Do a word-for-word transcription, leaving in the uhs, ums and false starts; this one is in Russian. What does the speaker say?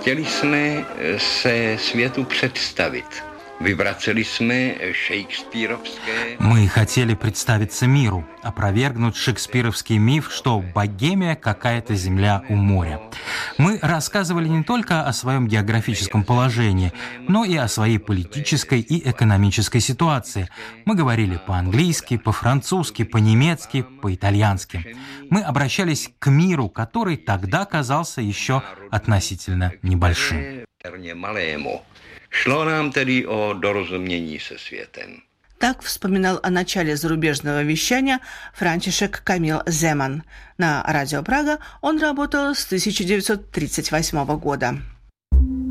Chtěli jsme se světu představit. Vyvraceli jsme шекспировское... Мы хотели представиться миру, опровергнуть шекспировский миф, что Богемия – какая-то земля у моря. Мы рассказывали не только о своем географическом положении, но и о своей политической и экономической ситуации. Мы говорили по-английски, по-французски, по-немецки, по-итальянски. Мы обращались к миру, который тогда казался еще относительно небольшим. Šlo nám tedy o dorozumění se světem. Так вспоминал о начале зарубежного вещания Франтишек Камил Земан. На Радио Прага он работал с тысяча девятьсот тридцать восьмого года.